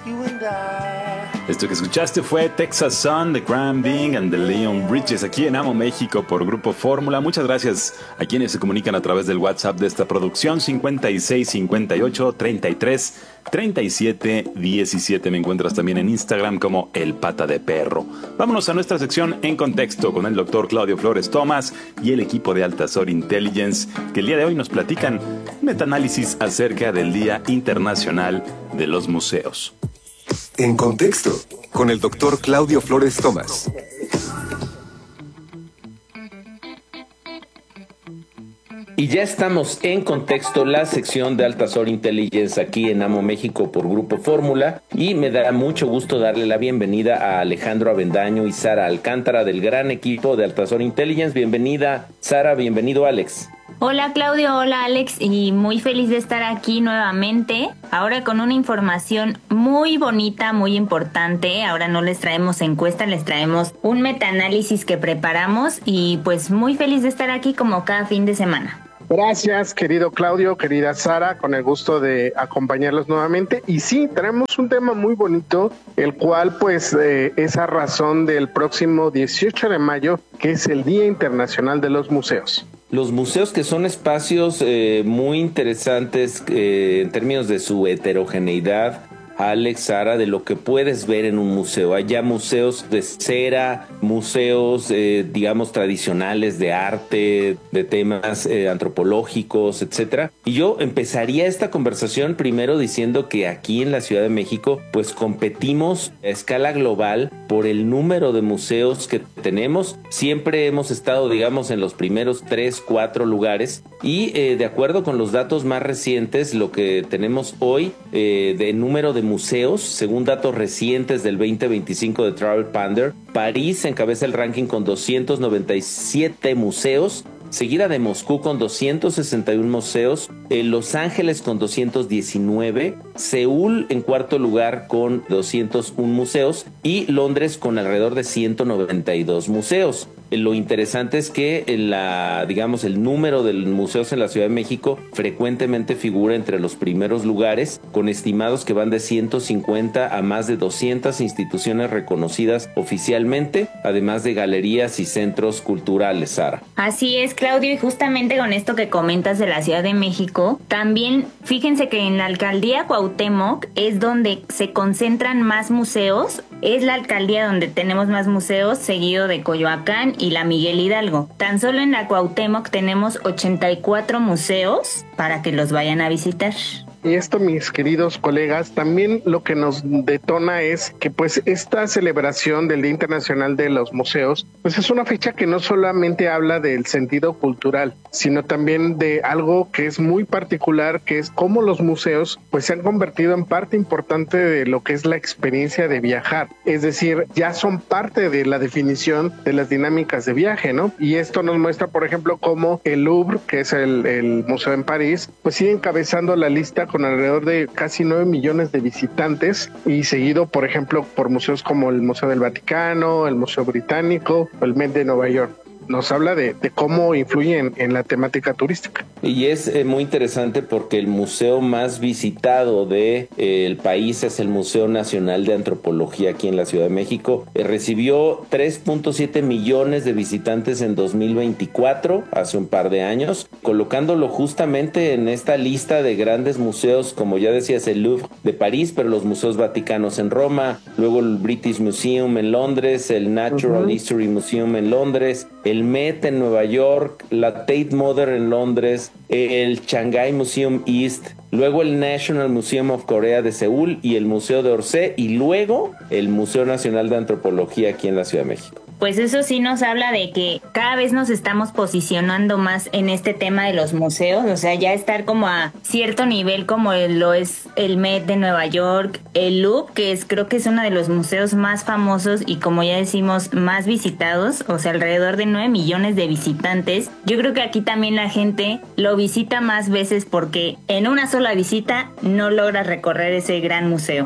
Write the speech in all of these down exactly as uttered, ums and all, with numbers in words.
Esto que escuchaste fue Texas Sun, The Grand Being and the Leon Bridges, aquí en Amo México por Grupo Fórmula. Muchas gracias a quienes se comunican a través del WhatsApp de esta producción, cincuenta y seis, cincuenta y ocho, treinta y tres, treinta y siete, diecisiete. Me encuentras también en Instagram como El Pata de Perro. Vámonos a nuestra sección En Contexto con el doctor Claudio Flores Tomás y el equipo de Altazor Intelligence, que el día de hoy nos platican un metaanálisis acerca del Día Internacional de los Museos. En Contexto, con el doctor Claudio Flores Tomás. Y ya estamos en Contexto, la sección de Altazor Intelligence aquí en Amo México por Grupo Fórmula. Y me da mucho gusto darle la bienvenida a Alejandro Avendaño y Sara Alcántara del gran equipo de Altazor Intelligence. Bienvenida, Sara, bienvenido, Alex. Hola Claudio, hola Alex, y muy feliz de estar aquí nuevamente, ahora con una información muy bonita, muy importante. Ahora no les traemos encuesta, les traemos un metaanálisis que preparamos y pues muy feliz de estar aquí como cada fin de semana. Gracias, querido Claudio, querida Sara, con el gusto de acompañarlos nuevamente. Y sí, tenemos un tema muy bonito, el cual pues eh, es a razón del próximo dieciocho de mayo, que es el Día Internacional de los Museos. Los museos, que son espacios eh, muy interesantes eh, en términos de su heterogeneidad, Alex, Sara, de lo que puedes ver en un museo. Hay ya museos de cera, museos, eh, digamos, tradicionales de arte, de temas eh, antropológicos, etcétera. Y yo empezaría esta conversación primero diciendo que aquí en la Ciudad de México, pues competimos a escala global por el número de museos que tenemos. Siempre hemos estado, digamos, en los primeros tres, cuatro lugares. Y eh, de acuerdo con los datos más recientes, lo que tenemos hoy eh, de número de museos, según datos recientes del veinte veinticinco de Travel Panda, París encabeza el ranking con doscientos noventa y siete museos, seguida de Moscú con doscientos sesenta y uno museos, eh, Los Ángeles con doscientos diecinueve, Seúl en cuarto lugar con doscientos uno museos y Londres con alrededor de ciento noventa y dos museos. Lo interesante es que la, digamos, el número de museos en la Ciudad de México frecuentemente figura entre los primeros lugares, con estimados que van de ciento cincuenta a más de doscientas instituciones reconocidas oficialmente, además de galerías y centros culturales, Sara. Así es, Claudio, y justamente con esto que comentas de la Ciudad de México, también fíjense que en la alcaldía Cuauhtémoc es donde se concentran más museos. Es la alcaldía donde tenemos más museos, seguido de Coyoacán y la Miguel Hidalgo. Tan solo en la Cuauhtémoc tenemos ochenta y cuatro museos para que los vayan a visitar. Y esto, mis queridos colegas, también lo que nos detona es que pues esta celebración del Día Internacional de los Museos, pues es una fecha que no solamente habla del sentido cultural, sino también de algo que es muy particular, que es cómo los museos pues se han convertido en parte importante de lo que es la experiencia de viajar. Es decir, ya son parte de la definición de las dinámicas de viaje, ¿no? Y esto nos muestra, por ejemplo, cómo el Louvre, que es el, el museo en París, pues sigue encabezando la lista con alrededor de casi nueve millones de visitantes, y seguido, por ejemplo, por museos como el Museo del Vaticano, el Museo Británico o el Met de Nueva York. Nos habla de, de cómo influyen en la temática turística. Y es eh, muy interesante porque el museo más visitado del de, eh, país es el Museo Nacional de Antropología aquí en la Ciudad de México. Eh, recibió tres punto siete millones de visitantes en dos mil veinticuatro, hace un par de años, colocándolo justamente en esta lista de grandes museos, como ya decías, el Louvre de París, pero los museos vaticanos en Roma, luego el British Museum en Londres, el Natural uh-huh. History Museum en Londres, el Met en Nueva York, la Tate Modern en Londres, el Shanghai Museum East, luego el National Museum of Korea de Seúl y el Museo de Orsay, y luego el Museo Nacional de Antropología aquí en la Ciudad de México. Pues eso sí nos habla de que cada vez nos estamos posicionando más en este tema de los museos, o sea, ya estar como a cierto nivel como lo es el Met de Nueva York, el Louvre, que es creo que es uno de los museos más famosos y, como ya decimos, más visitados, o sea, alrededor de nueve millones de visitantes. Yo creo que aquí también la gente lo visita más veces porque en una sola visita no logras recorrer ese gran museo.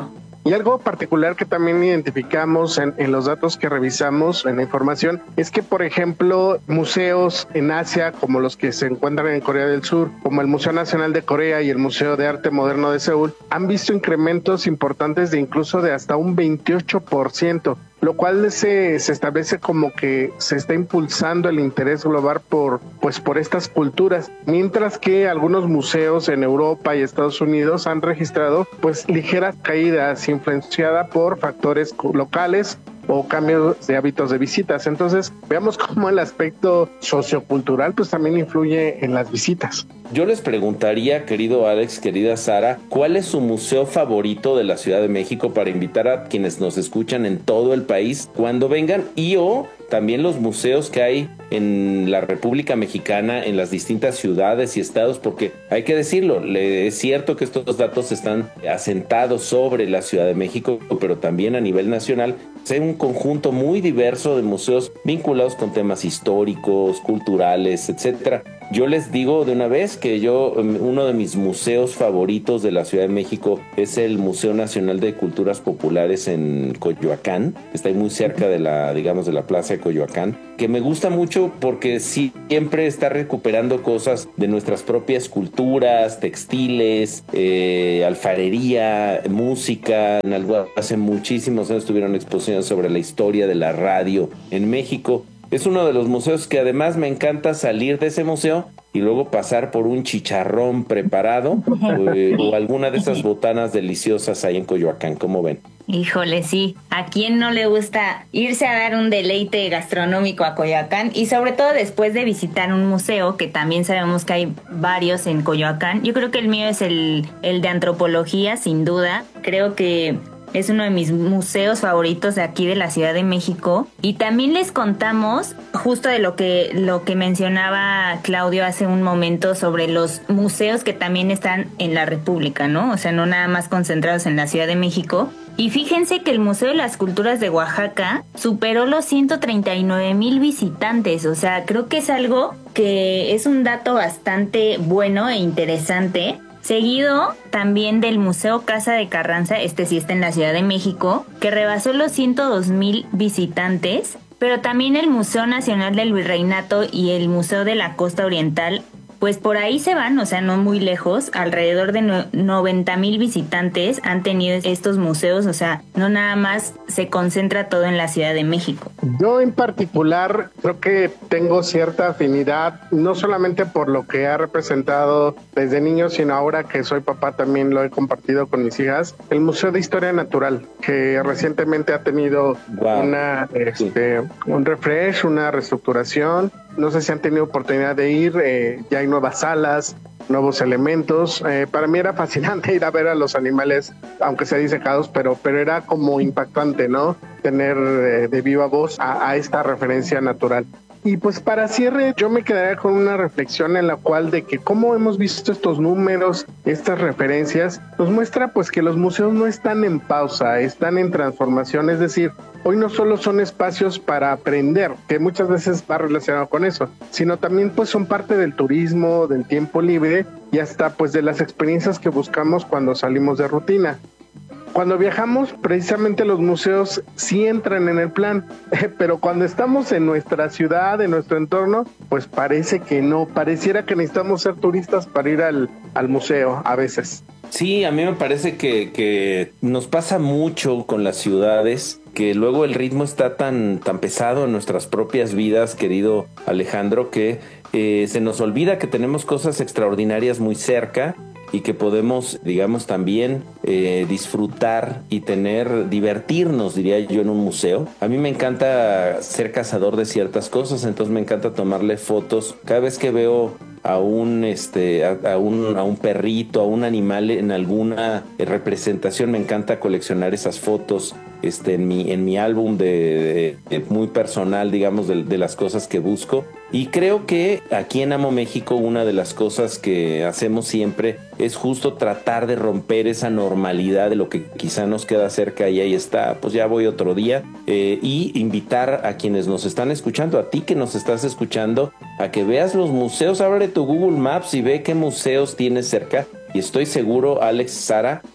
Y algo particular que también identificamos en, en los datos que revisamos, en la información, es que, por ejemplo, museos en Asia, como los que se encuentran en Corea del Sur, como el Museo Nacional de Corea y el Museo de Arte Moderno de Seúl, han visto incrementos importantes de incluso de hasta un veintiocho por ciento. Lo cual se, se establece como que se está impulsando el interés global por, pues, por estas culturas, mientras que algunos museos en Europa y Estados Unidos han registrado pues ligeras caídas influenciadas por factores locales o cambios de hábitos de visitas. Entonces, veamos cómo el aspecto sociocultural pues también influye en las visitas. Yo les preguntaría, querido Alex, querida Sara, ¿cuál es su museo favorito de la Ciudad de México para invitar a quienes nos escuchan en todo el país cuando vengan? Y o también los museos que hay en la República Mexicana, en las distintas ciudades y estados, porque hay que decirlo, es cierto que estos datos están asentados sobre la Ciudad de México, pero también a nivel nacional hay un conjunto muy diverso de museos vinculados con temas históricos, culturales, etcétera. Yo les digo de una vez que yo, uno de mis museos favoritos de la Ciudad de México es el Museo Nacional de Culturas Populares en Coyoacán. Está ahí muy cerca de la, digamos, de la Plaza de Coyoacán, que me gusta mucho porque siempre está recuperando cosas de nuestras propias culturas, textiles, eh, alfarería, música. En algo, hace muchísimos años tuvieron exposiciones sobre la historia de la radio en México. Es uno de los museos que además me encanta salir de ese museo y luego pasar por un chicharrón preparado o, o alguna de esas botanas deliciosas ahí en Coyoacán. ¿Cómo ven? Híjole, sí. ¿A quién no le gusta irse a dar un deleite gastronómico a Coyoacán? Y sobre todo después de visitar un museo, que también sabemos que hay varios en Coyoacán. Yo creo que el mío es el, el de antropología, sin duda. Creo que es uno de mis museos favoritos de aquí de la Ciudad de México. Y también les contamos justo de lo que, lo que mencionaba Claudio hace un momento sobre los museos que también están en la República, ¿no? O sea, no nada más concentrados en la Ciudad de México. Y fíjense que el Museo de las Culturas de Oaxaca superó los ciento treinta y nueve mil visitantes. O sea, creo que es algo que es un dato bastante bueno e interesante. Seguido también del Museo Casa de Carranza, este sí está en la Ciudad de México, que rebasó los ciento dos mil visitantes, pero también el Museo Nacional del Virreinato y el Museo de la Costa Oriental, pues por ahí se van, o sea, no muy lejos, alrededor de noventa mil visitantes han tenido estos museos, o sea, no nada más se concentra todo en la Ciudad de México. Yo en particular creo que tengo cierta afinidad, no solamente por lo que ha representado desde niño, sino ahora que soy papá también lo he compartido con mis hijas, el Museo de Historia Natural, que recientemente ha tenido wow. una, este, un refresh, una reestructuración. No sé si han tenido oportunidad de ir, eh, ya hay nuevas salas, nuevos elementos. Eh, para mí era fascinante ir a ver a los animales, aunque sea disecados, pero, pero era como impactante, ¿no? Tener eh, de viva voz a, a esta referencia natural. Y pues para cierre yo me quedaría con una reflexión en la cual de que cómo hemos visto estos números, estas referencias, nos muestra pues que los museos no están en pausa, están en transformación, es decir, hoy no solo son espacios para aprender, que muchas veces va relacionado con eso, sino también pues son parte del turismo, del tiempo libre y hasta pues de las experiencias que buscamos cuando salimos de rutina. Cuando viajamos, precisamente los museos sí entran en el plan, pero cuando estamos en nuestra ciudad, en nuestro entorno, pues parece que no, pareciera que necesitamos ser turistas para ir al, al museo a veces. Sí, a mí me parece que, que nos pasa mucho con las ciudades, que luego el ritmo está tan, tan pesado en nuestras propias vidas, querido Alejandro, que eh, se nos olvida que tenemos cosas extraordinarias muy cerca y que podemos, digamos, también eh, disfrutar y tener, divertirnos, diría yo, en un museo. A mí me encanta ser cazador de ciertas cosas, entonces me encanta tomarle fotos. Cada vez que veo a un este a, a un a un perrito, a un animal en alguna representación, me encanta coleccionar esas fotos este en mi en mi álbum de, de, de muy personal, digamos, de, de las cosas que busco. Y creo que aquí en Amo México una de las cosas que hacemos siempre es justo tratar de romper esa normalidad de lo que quizá nos queda cerca y ahí está, pues ya voy otro día, eh, y invitar a quienes nos están escuchando, a ti que nos estás escuchando, a que veas los museos. Abre tu Google Maps y ve qué museos tienes cerca. Y estoy seguro, Alex, Sara,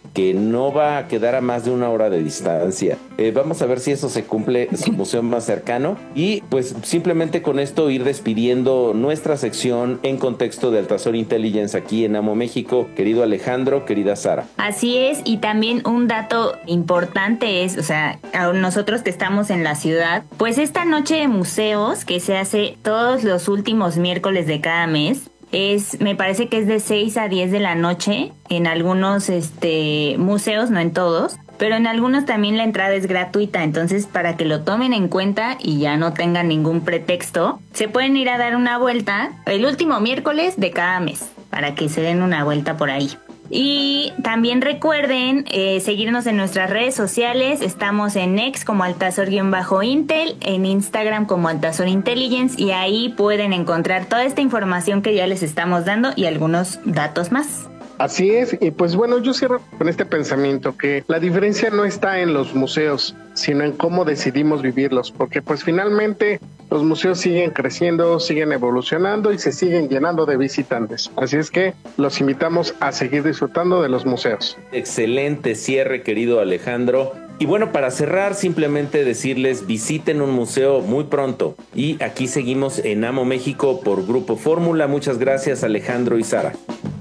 que no va a quedar a más de una hora de distancia. Eh, vamos a ver si eso se cumple, su museo más cercano. Y pues simplemente con esto ir despidiendo nuestra sección en contexto de Altazor Intelligence aquí en Amo México. Querido Alejandro, querida Sara. Así es, y también un dato importante es, o sea, a nosotros que estamos en la ciudad, pues esta noche de museos que se hace todos los últimos miércoles de cada mes, es, me parece que es de seis a diez de la noche en algunos este, museos, no en todos, pero en algunos también la entrada es gratuita, entonces para que lo tomen en cuenta y ya no tengan ningún pretexto, se pueden ir a dar una vuelta el último miércoles de cada mes, para que se den una vuelta por ahí. Y también recuerden eh, seguirnos en nuestras redes sociales. Estamos en X como Altazor-Intel, en Instagram como Altazor Intelligence, y ahí pueden encontrar toda esta información que ya les estamos dando y algunos datos más. Así es, y pues bueno, yo cierro con este pensamiento que la diferencia no está en los museos, sino en cómo decidimos vivirlos, porque pues finalmente los museos siguen creciendo, siguen evolucionando y se siguen llenando de visitantes. Así es que los invitamos a seguir disfrutando de los museos. Excelente cierre, querido Alejandro. Y bueno, para cerrar, simplemente decirles, visiten un museo muy pronto. Y aquí seguimos en Amo México por Grupo Fórmula. Muchas gracias, Alejandro y Sara.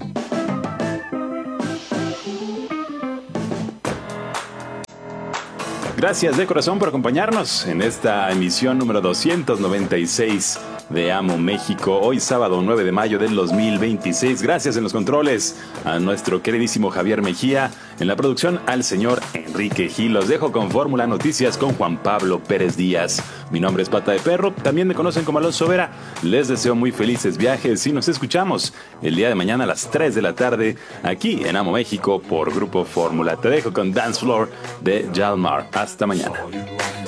Gracias de corazón por acompañarnos en esta emisión número doscientos noventa y seis de Amo México, hoy sábado nueve de mayo del dos mil veintiséis. Gracias en los controles a nuestro queridísimo Javier Mejía, en la producción al señor Enrique Gil. Los dejo con Fórmula Noticias con Juan Pablo Pérez Díaz. Mi nombre es Pata de Perro, también me conocen como Alonso Vera. Les deseo muy felices viajes y nos escuchamos el día de mañana a las tres de la tarde aquí en Amo México por Grupo Fórmula. Te dejo con Dance Floor de Jalmar. Hasta mañana.